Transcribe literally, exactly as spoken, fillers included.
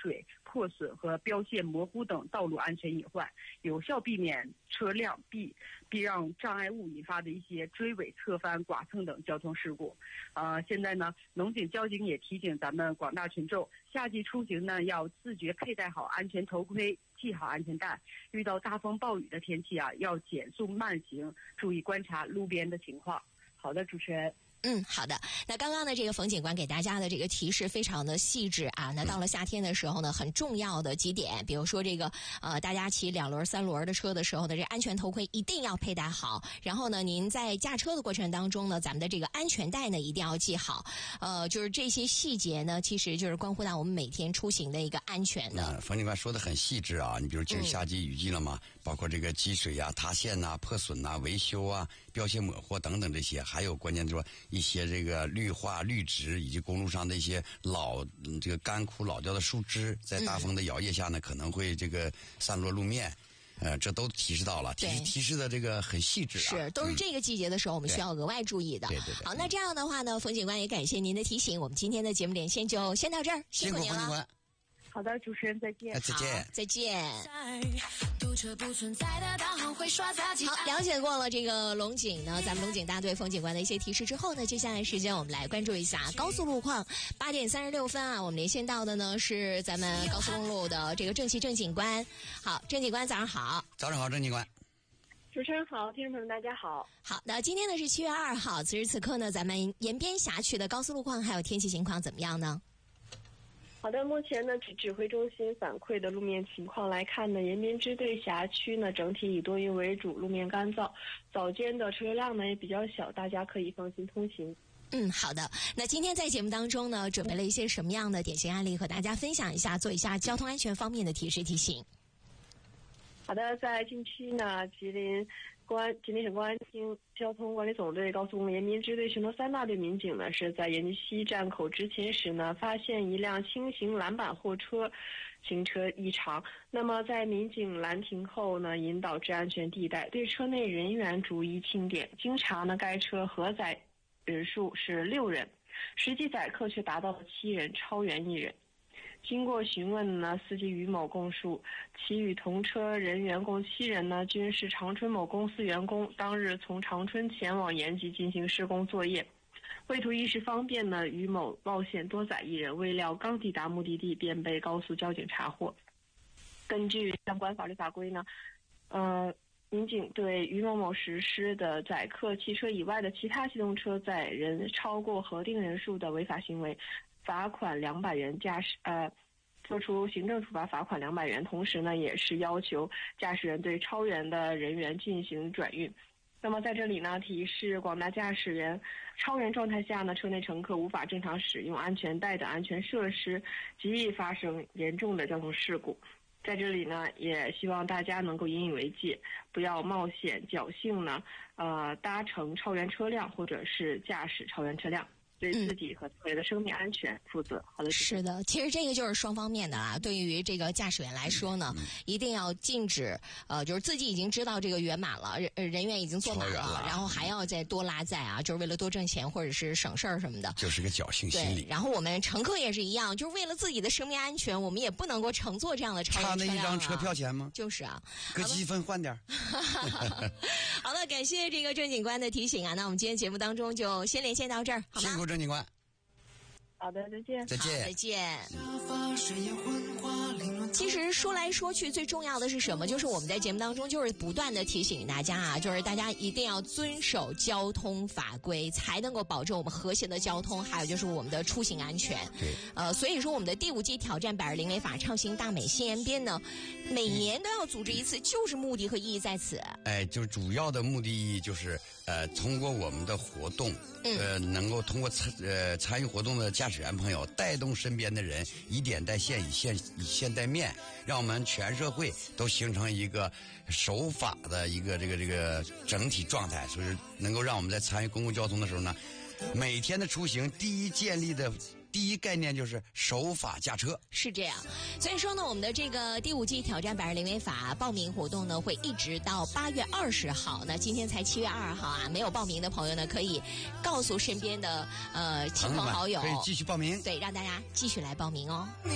水、破损和标线模糊等道路安全隐患，有效避免车辆避避让障碍物引发的一些追尾、侧翻、剐蹭等交通事故。呃，现在呢，龙井交警也提醒咱们广大群众，夏季出行呢要自觉佩戴好安全头盔，系好安全带。遇到大风暴雨的天气啊，要减速慢行，注意观察路边的情况。好的，主持人。 嗯，好的。那刚刚的这个冯警官给大家的这个提示非常的细致啊。那到了夏天的时候呢，很重要的几点，比如说这个呃，大家骑两轮、三轮的车的时候呢，这安全头盔一定要佩戴好。然后呢，您在驾车的过程当中呢，咱们的这个安全带呢一定要系好。呃，就是这些细节呢，其实就是关乎到我们每天出行的一个安全的。 那冯警官说的很细致啊，你比如进入夏季雨季了嘛，嗯、包括这个积水啊、塌陷呐、破损呐、维修啊、标线抹活等等这些，还有关键就是说一些这个绿化、绿植以及公路上的一些老、嗯、这个干枯老掉的树枝，在大风的摇曳下呢，嗯、可能会这个散落路面。呃，这都提示到了，提示提示的这个很细致啊， 是都是这个季节的时候，我们需要额外注意的。 对对对。 好，那这样的话呢，冯警官也感谢您的提醒，我们今天的节目连线就先到这儿，辛苦您了。 好的，主持人再见。 再见， 再见。好，了解过了这个龙井呢，咱们龙井大队冯警官的一些提示之后呢，接下来时间我们来关注一下高速路况。八点三十六分啊，我们连线到的呢是咱们高速公路的这个郑琦郑警官。好，郑警官早上好。 早上好，郑警官。 主持人好，听众朋友们大家好。 好，那今天呢是七月二号，此时此刻呢，咱们延边辖区的高速路况还有天气情况怎么样呢？ 好的，目前呢，指指挥中心反馈的路面情况来看呢，延边支队辖区呢整体以多云为主，路面干燥，早间的车流量呢也比较小，大家可以放心通行。 嗯，好的。那今天在节目当中呢，准备了一些什么样的典型案例和大家分享一下，做一下交通安全方面的提示提醒。 好的，在近期呢，吉林公安吉林省公安厅交通管理总队高速公路延边支队巡逻三大队民警呢，是在延吉西站口执勤时呢，发现一辆轻型拦板货车行车异常。那么在民警拦停后呢，引导至安全地带，对车内人员逐一清点。经查呢，该车核载人数是六人，实际载客却达到了七人，超员一人。经过询问呢，司机于某供述，其与同车人员共七人呢，均是长春某公司员工，当日从长春前往延吉进行施工作业。为图一时方便呢，于某冒险多载一人，未料刚抵达目的地便被高速交警查获。根据相关法律法规呢，呃，民警对于某某实施的载客汽车以外的其他机动车载人超过核定人数的违法行为，罚款两百元，驾驶呃做出行政处罚，罚款两百元。同时呢，也是要求驾驶人对超员的人员进行转运。那么在这里呢，提示广大驾驶员，超员状态下呢，车内乘客无法正常使用安全带的安全设施，极易发生严重的交通事故。在这里呢，也希望大家能够引以为戒，不要冒险侥幸呢，呃，搭乘超员车辆或者是驾驶超员车辆。对自己和自己的生命安全负责。好的， 是的，其实这个就是双方面的啊。对于这个驾驶员来说呢，嗯、一定要禁止呃，就是自己已经知道这个员满了，人人员已经坐满了，了然后还要再多拉载啊，就是为了多挣钱或者是省事儿什么的， 就是个侥幸心理。 对，然后我们乘客也是一样，就是为了自己的生命安全，我们也不能够乘坐这样的超员车辆、啊、 差那一张车票钱吗？ 就是啊， 搁积分换点。 好了，感谢这个郑警官的提醒啊。那我们今天节目当中就先连线到这儿，好吗？ 辛苦郑警官。 好的，再见。 再见， 再见。其实说来说去，最重要的是什么？就是我们在节目当中就是不断的提醒大家啊，就是大家一定要遵守交通法规，才能够保证我们和谐的交通，还有就是我们的出行安全。 对， 呃，所以说我们的第五季挑战百日零违法畅行大美新延边呢，每年都要组织一次，就是目的和意义在此。 哎，就是主要的目的意义就是呃，通过我们的活动。呃，能够通过参呃参与活动的驾驶员朋友带动身边的人，以点带线，以线以线带面，让我们全社会都形成一个守法的一个这个这个整体状态，所以能够让我们在参与公共交通的时候呢，每天的出行第一建立的第一概念就是守法驾车， 是这样。所以说呢，我们的这个第五季挑战百日零违法报名活动呢，会一直到八月二十号。那今天才七月二号啊，没有报名的朋友呢，可以告诉身边的呃亲朋好友， 可以继续报名， 对，让大家继续来报名哦。